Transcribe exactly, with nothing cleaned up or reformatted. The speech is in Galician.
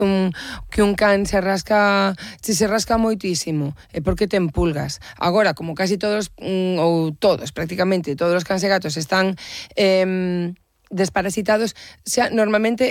un, que un can se rasca, se se rasca moitísimo, é porque ten pulgas. Agora, como casi todos, mm, ou todos, prácticamente, todos os cans e gatos están eh, desparasitados, xa, normalmente